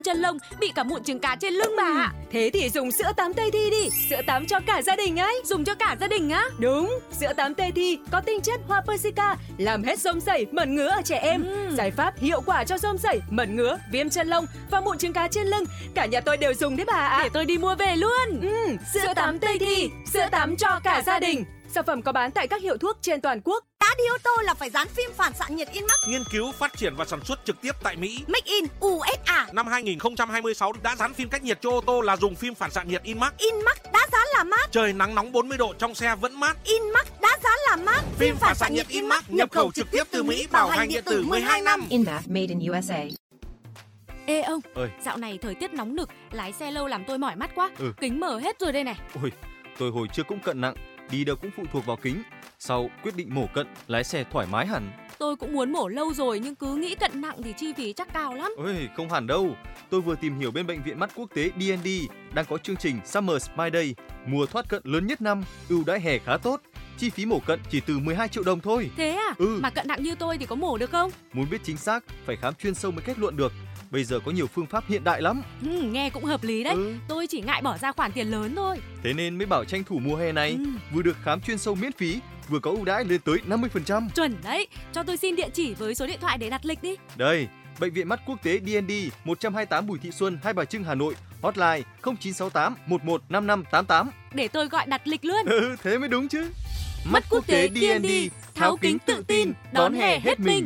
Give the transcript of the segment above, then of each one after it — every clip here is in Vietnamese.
chân lông, bị cả mụn trứng cá trên lưng bà ạ. Thế thì dùng sữa tắm Tây Thi đi, sữa tắm cho cả gia đình ấy. Dùng cho cả gia đình á? Đúng, sữa tắm Tây Thi có tinh chất hoa Persica, làm hết xông xẩy, mẩn ngứa ở trẻ em. Giải pháp hiệu quả cho xông xẩy, mẩn ngứa, viêm chân lông và mụn trứng cá trên lưng. Cả nhà tôi đều dùng đấy bà ạ. Để tôi đi mua về luôn. Sữa tắm Tây Thi, sữa tắm cho cả gia đình. Sản phẩm có bán tại các hiệu thuốc trên toàn quốc. Đã đi ô tô là phải dán phim phản xạ nhiệt Inmax. Nghiên cứu, phát triển và sản xuất trực tiếp tại Mỹ. Make in USA. Năm 2026 đã dán phim cách nhiệt cho ô tô là dùng phim phản xạ nhiệt Inmax. Inmax đã dán là mát. Trời nắng nóng 40 độ trong xe vẫn mát. Inmax đã dán là mát. Phim phản xạ nhiệt Inmax nhập khẩu trực tiếp từ Mỹ, bảo hành điện tử 12 năm. Inmax made in USA. Ê ông, ơi, dạo này thời tiết nóng nực, lái xe lâu làm tôi mỏi mắt quá. Kính mở hết rồi đây này. Ôi, tôi hồi trước cũng cận nặng, đi đâu cũng phụ thuộc vào kính. Sau quyết định mổ cận, lái xe thoải mái hẳn. Tôi cũng muốn mổ lâu rồi nhưng cứ nghĩ cận nặng thì chi phí chắc cao lắm. Ôi, không hẳn đâu. Tôi vừa tìm hiểu bên bệnh viện mắt quốc tế D&D đang có chương trình Summer Smile Day, mùa thoát cận lớn nhất năm, ưu đãi hè khá tốt. Chi phí mổ cận chỉ từ 12 triệu đồng thôi. Thế à? Mà cận nặng như tôi thì có mổ được không? Muốn biết chính xác, phải khám chuyên sâu mới kết luận được. Bây giờ có nhiều phương pháp hiện đại lắm. Nghe cũng hợp lý đấy. Tôi chỉ ngại bỏ ra khoản tiền lớn thôi. Thế nên mới bảo tranh thủ mùa hè này, vừa được khám chuyên sâu miễn phí, vừa có ưu đãi lên tới 50%. Chuẩn đấy. Cho tôi xin địa chỉ với số điện thoại để đặt lịch đi. Đây, Bệnh viện Mắt Quốc tế D&D 128 Bùi Thị Xuân, Hai Bà Trưng, Hà Nội. Hotline 0968 11 5588. Để tôi gọi đặt lịch luôn. Thế mới đúng chứ. Mắt Quốc tế D&D, tháo kính tự tin, đón hè hết mình.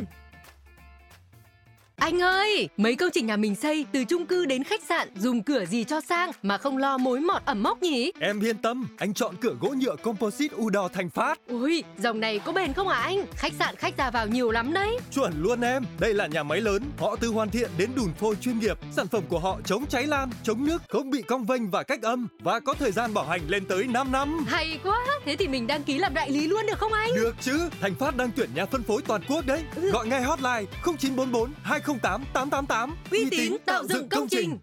Anh ơi, mấy công trình nhà mình xây từ chung cư đến khách sạn dùng cửa gì cho sang mà không lo mối mọt ẩm mốc nhỉ? Em yên tâm, anh chọn cửa gỗ nhựa composite Udor Thành Phát. Ui, dòng này có bền không hả anh? Khách sạn khách ra vào nhiều lắm đấy. Chuẩn luôn em, đây là nhà máy lớn, họ từ hoàn thiện đến đùn phôi chuyên nghiệp. Sản phẩm của họ chống cháy lan, chống nước, không bị cong vênh và cách âm và có thời gian bảo hành lên tới 5 năm. Hay quá, thế thì mình đăng ký làm đại lý luôn được không anh? Được chứ, Thành Phát đang tuyển nhà phân phối toàn quốc đấy. Gọi ngay hotline 0944 208 888. Uy tín tạo dựng công trình.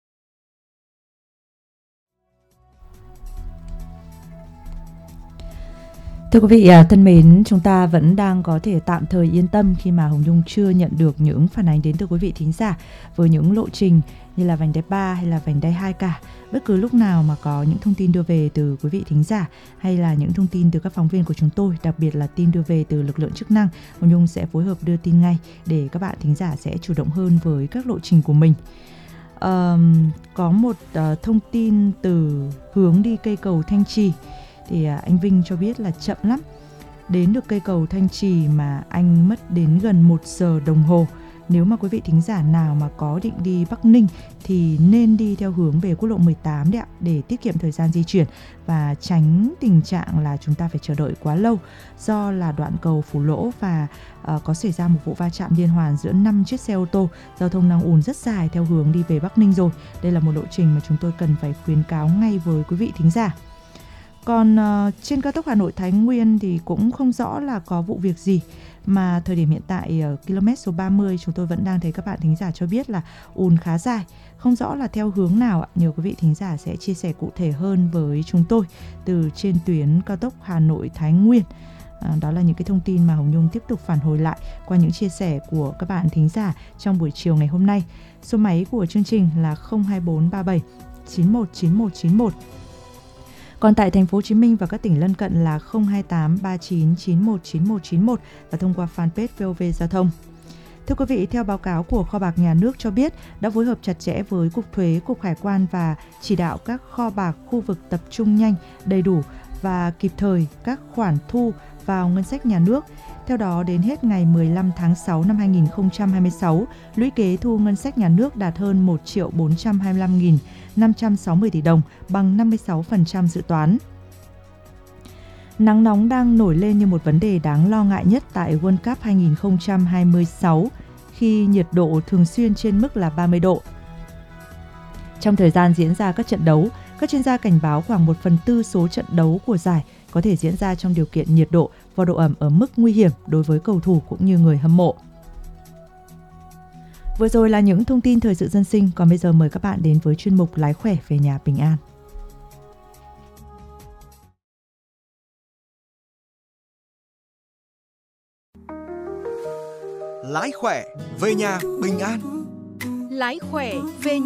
Thưa quý vị thân mến, chúng ta vẫn đang có thể tạm thời yên tâm khi mà Hồng Nhung chưa nhận được những phản ánh đến từ quý vị thính giả với những lộ trình như là vành đai 3 hay là vành đai 2 cả. Bất cứ lúc nào mà có những thông tin đưa về từ quý vị thính giả hay là những thông tin từ các phóng viên của chúng tôi, đặc biệt là tin đưa về từ lực lượng chức năng, Hồng Nhung sẽ phối hợp đưa tin ngay để các bạn thính giả sẽ chủ động hơn với các lộ trình của mình. Có một thông tin từ hướng đi cây cầu Thanh Trì. Thì anh Vinh cho biết là chậm lắm. Đến được cây cầu Thanh Trì mà anh mất đến gần 1 giờ đồng hồ. Nếu mà quý vị thính giả nào mà có định đi Bắc Ninh thì nên đi theo hướng về quốc lộ 18 đấy ạ, để tiết kiệm thời gian di chuyển và tránh tình trạng là chúng ta phải chờ đợi quá lâu. Do là đoạn cầu Phú Lỗ và có xảy ra một vụ va chạm liên hoàn giữa 5 chiếc xe ô tô. Giao thông đang ùn rất dài theo hướng đi về Bắc Ninh rồi. Đây là một lộ trình mà chúng tôi cần phải khuyến cáo ngay với quý vị thính giả. Còn trên cao tốc Hà Nội Thái Nguyên thì cũng không rõ là có vụ việc gì, mà thời điểm hiện tại ở km số 30 chúng tôi vẫn đang thấy các bạn thính giả cho biết là ùn khá dài, không rõ là theo hướng nào ạ. Nhiều quý vị thính giả sẽ chia sẻ cụ thể hơn với chúng tôi từ trên tuyến cao tốc Hà Nội Thái Nguyên. Đó là những cái thông tin mà Hồng Nhung tiếp tục phản hồi lại qua những chia sẻ của các bạn thính giả trong buổi chiều ngày hôm nay. Số máy của chương trình là 02437 919191. Còn tại thành phố Hồ Chí Minh và các tỉnh lân cận là 028 39 91 9191 và thông qua fanpage VOV Giao thông. Thưa quý vị, theo báo cáo của Kho bạc Nhà nước cho biết đã phối hợp chặt chẽ với Cục Thuế, Cục Hải quan và chỉ đạo các kho bạc khu vực tập trung nhanh, đầy đủ và kịp thời các khoản thu vào ngân sách nhà nước. Theo đó, đến hết ngày 15 tháng 6 năm 2026, lũy kế thu ngân sách nhà nước đạt hơn 1.425.560 tỷ đồng, bằng 56% dự toán. Nắng nóng đang nổi lên như một vấn đề đáng lo ngại nhất tại World Cup 2026, khi nhiệt độ thường xuyên trên mức là 30 độ. Trong thời gian diễn ra các trận đấu, các chuyên gia cảnh báo khoảng 1/4 số trận đấu của giải có thể diễn ra trong điều kiện nhiệt độ và độ ẩm ở mức nguy hiểm đối với cầu thủ cũng như người hâm mộ. Vừa rồi là những thông tin thời sự dân sinh, còn bây giờ mời các bạn đến với chuyên mục Lái khỏe về nhà bình an. Lái khỏe về nhà bình an. Lái khỏe về nhà